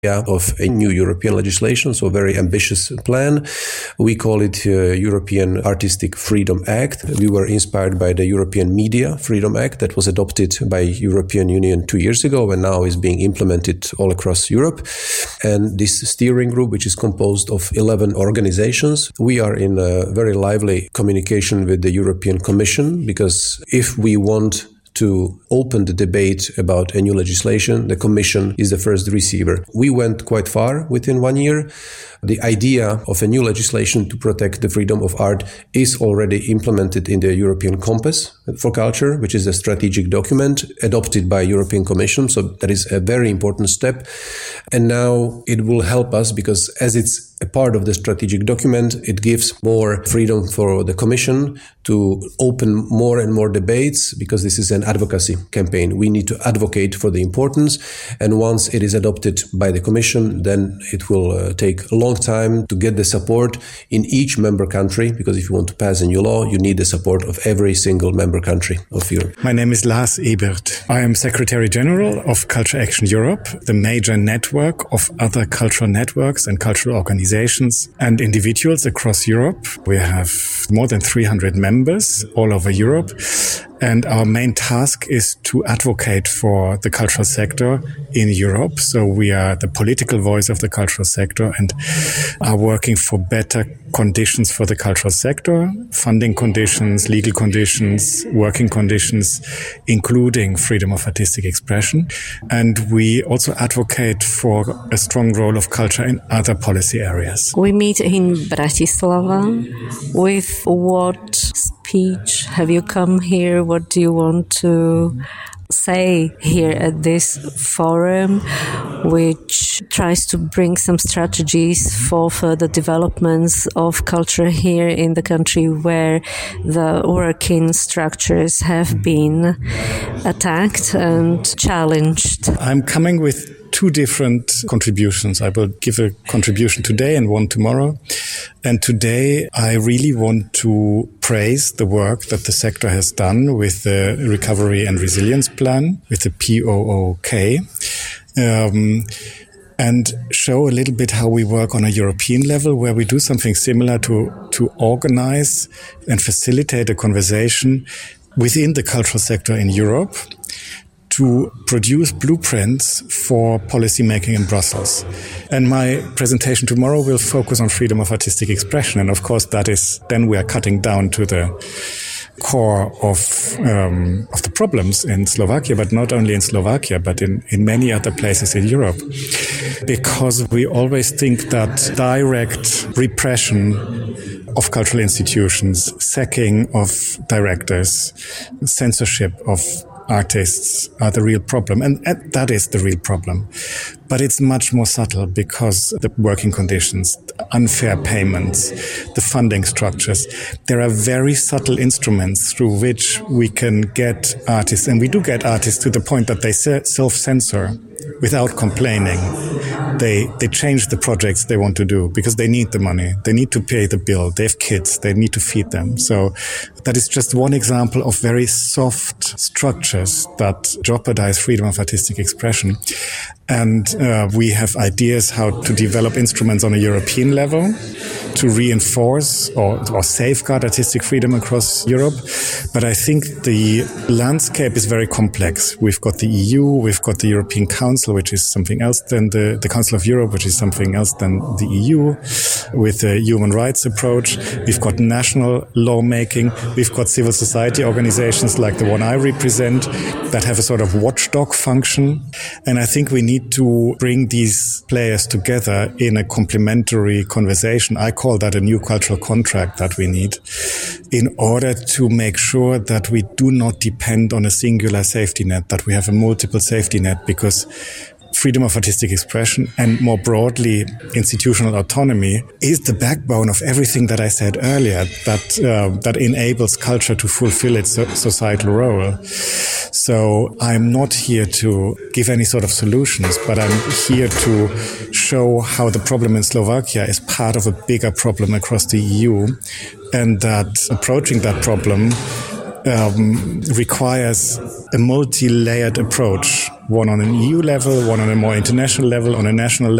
of a new European legislation, so a very ambitious plan. We call it European Artistic Freedom Act. We were inspired by the European Media Freedom Act that was adopted by European Union 2 years ago and now is being implemented all across Europe. And this steering group, which is composed of 11 organizations, we are in a very lively communication with the European Commission, because if we want to open the debate about a new legislation, the Commission is the first receiver. We went quite far within 1 year. The idea of a new legislation to protect the freedom of art is already implemented in the European Compass for Culture, which is a strategic document adopted by European Commission. So that is a very important step. And now it will help us because as it's a part of the strategic document, it gives more freedom for the Commission to open more and more debates, because this is an advocacy campaign. We need to advocate for the importance. And once it is adopted by the Commission, then it will take a long time to get the support in each member country, because if you want to pass a new law, you need the support of every single member country of Europe. My name is Lars Ebert. I am Secretary General of Culture Action Europe, the major network of other cultural networks and cultural organizations and individuals across Europe. We have more than 300 members all over Europe. And our main task is to advocate for the cultural sector in Europe. So we are the political voice of the cultural sector and are working for better conditions for the cultural sector, funding conditions, legal conditions, working conditions, including freedom of artistic expression. And we also advocate for a strong role of culture in other policy areas. We meet in Bratislava. With what speech have you come here? What do you want to say here at this forum, which tries to bring some strategies for further developments of culture here in the country where the working structures have been attacked and challenged? I'm coming with two different contributions. I will give a contribution today and one tomorrow. And today I really want to praise the work that the sector has done with the Recovery and Resilience Plan, with the POOK, and show a little bit how we work on a European level, where we do something similar to organize and facilitate a conversation within the cultural sector in Europe to produce blueprints for policymaking in Brussels. And my presentation tomorrow will focus on freedom of artistic expression. And of course, then we are cutting down to the core of the problems in Slovakia, but not only in Slovakia, but in many other places in Europe. Because we always think that direct repression of cultural institutions, sacking of directors, censorship of artists are the real problem. And that is the real problem. But it's much more subtle because the working conditions, unfair payments, the funding structures, there are very subtle instruments through which we can get artists, and we do get artists to the point that they self-censor without complaining. They change the projects they want to do because they need the money. They need to pay the bill. They have kids. They need to feed them. So that is just one example of very soft structures that jeopardize freedom of artistic expression. And we have ideas how to develop instruments on a European level to reinforce or safeguard artistic freedom across Europe. But I think the landscape is very complex. We've got the EU, we've got the European Council, which is something else than the Council of Europe, which is something else than the EU, with a human rights approach. We've got national lawmaking. We've got civil society organizations like the one I represent that have a sort of watchdog function. And I think we need to bring these players together in a complementary conversation. I call that a new cultural contract that we need in order to make sure that we do not depend on a singular safety net, that we have a multiple safety net, because freedom of artistic expression and more broadly institutional autonomy is the backbone of everything that I said earlier, that enables culture to fulfill its societal role. So I'm not here to give any sort of solutions, but I'm here to show how the problem in Slovakia is part of a bigger problem across the EU, and that approaching that problem requires a multi-layered approach one on an EU level, one on a more international level, on a national